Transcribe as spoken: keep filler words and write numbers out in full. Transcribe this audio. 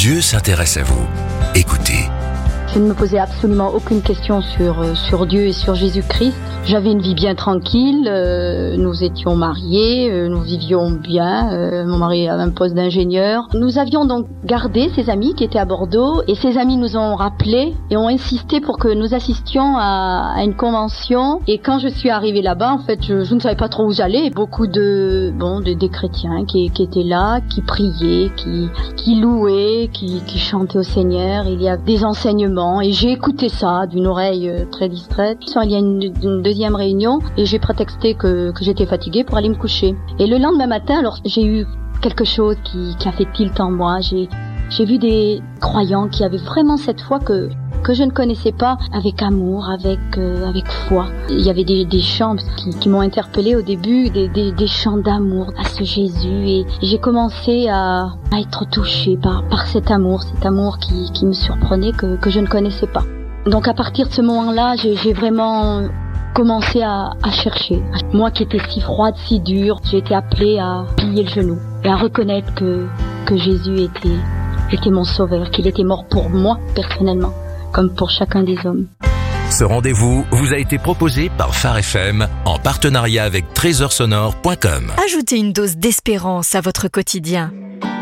Dieu s'intéresse à vous. Écoutez. Je ne me posais absolument aucune question sur, euh, sur Dieu et sur Jésus-Christ. J'avais une vie bien tranquille, euh, nous étions mariés, euh, nous vivions bien, euh, mon mari avait un poste d'ingénieur. Nous avions donc gardé ces amis qui étaient à Bordeaux et ces amis nous ont rappelés et ont insisté pour que nous assistions à, à une convention. Et quand je suis arrivée là-bas, en fait, je, je ne savais pas trop où j'allais. Beaucoup de, bon, de, des chrétiens qui, qui étaient là, qui priaient, qui, qui louaient, qui, qui chantaient au Seigneur. Il y a des enseignements. Et j'ai écouté ça d'une oreille très distraite. Il y a une, une deuxième réunion et j'ai prétexté que, que j'étais fatiguée pour aller me coucher. Et le lendemain matin, alors j'ai eu quelque chose qui, qui a fait tilt en moi. J'ai, j'ai vu des croyants qui avaient vraiment cette foi que que je ne connaissais pas, avec amour, avec euh, avec foi. Il y avait des, des chants qui, qui m'ont interpellée au début, des, des, des chants d'amour à ce Jésus, et, et j'ai commencé à, à être touchée par par cet amour, cet amour qui, qui me surprenait, que, que je ne connaissais pas. Donc à partir de ce moment-là, j'ai, j'ai vraiment commencé à, à chercher. Moi qui étais si froide, si dure, j'ai été appelée à plier le genou et à reconnaître que que Jésus était était mon sauveur, qu'il était mort pour moi personnellement, comme pour chacun des hommes. Ce rendez-vous vous a été proposé par Phare F M en partenariat avec trésor sonore point com. Ajoutez une dose d'espérance à votre quotidien.